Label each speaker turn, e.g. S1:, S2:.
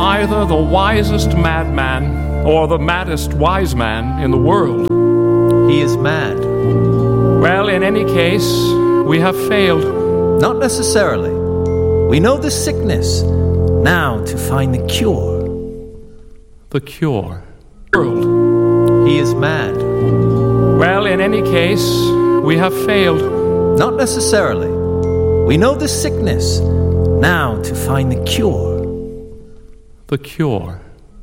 S1: either the wisest madman or the maddest wise man in the world.
S2: He is mad.
S1: Well, in any case, we have failed.
S2: Not necessarily. We know the sickness. Now to find the cure.
S1: The cure. World.
S2: He is mad.
S1: Well, in any case, we have failed.
S2: Not necessarily. We know the sickness. Now to find the cure.
S1: The cure.